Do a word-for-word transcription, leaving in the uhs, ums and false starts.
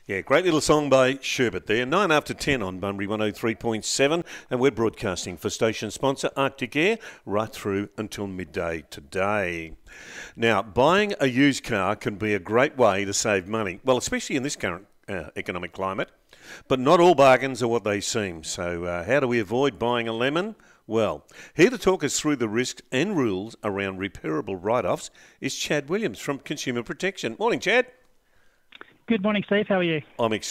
Yeah, great little song by Sherbet there. Nine after ten on Bunbury one oh three point seven, and we're broadcasting for station sponsor Arctic Air right through until midday today. Now, buying a used car can be a great way to save money, well, especially in this current uh, economic climate. But not all bargains are what they seem. So uh, how do we avoid buying a lemon? Well, here to talk us through the risks and rules around repairable write-offs is Chad Williams from Consumer Protection. Morning, Chad. Good morning, Steve. How are you? I'm